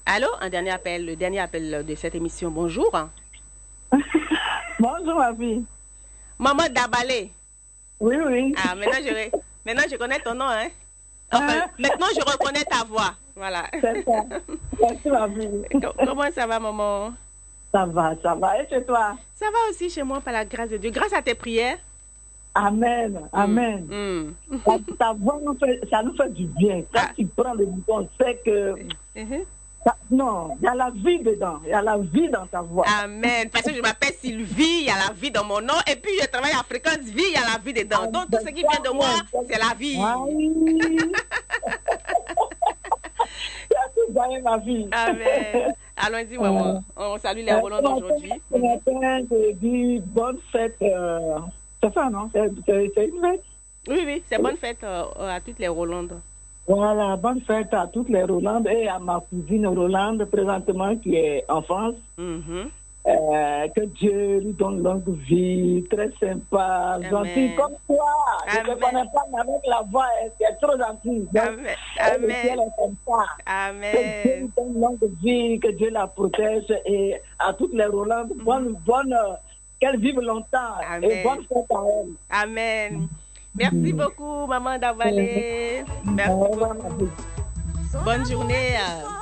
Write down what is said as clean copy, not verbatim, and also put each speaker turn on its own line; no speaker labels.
Allô, un dernier appel, le dernier appel de cette émission. Bonjour.
Bonjour, ma fille.
Maman Dabalé.
Oui, oui.
Ah, maintenant je connais ton nom, hein. Enfin, maintenant je reconnais ta voix. Voilà.
C'est ça. Merci, ma fille.
Comment ça va, maman?
Ça va, ça va. Et chez toi?
Ça va aussi chez moi, par la grâce de Dieu. Grâce à tes prières.
Amen, amen. Ta voix, ça nous fait du bien. Quand tu prends le bouton, on sait que... Non, il y a la vie dedans. Il y a la vie dans ta voix.
Amen. Parce que je m'appelle Sylvie, il y a la vie dans mon nom. Et puis je travaille à Fréquence Vie, il y a la vie dedans. Donc tout ce qui vient de moi, c'est la vie.
Merci, ma vie.
Amen. Allons-y, maman. On salue les Roland d'aujourd'hui.
Ce matin, je dis bonne fête. C'est ça, non? C'est une fête?
Oui, c'est bonne fête à toutes les Rolandes.
Voilà, bonne fête à toutes les Rolandes et à ma cousine Rolande, présentement, qui est en France. Que Dieu lui donne longue vie, très sympa, gentil comme toi. Je ne connais pas, mais avec la voix, c'est trop gentil.
Amen. Amen.
Que Dieu lui donne longue vie, que Dieu la protège et à toutes les Rolandes, qu'elle vive longtemps.
Amen.
Et bonne fête à elle.
Amen. Merci beaucoup, maman Dabalé. Merci beaucoup. Bonne journée.